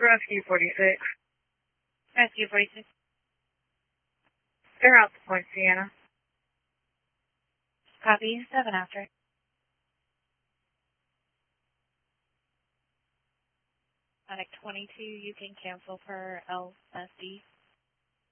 Rescue 46. Rescue 46. They're out to Point Sienna. Copy, 7 after. Attic 22, you can cancel per LSD.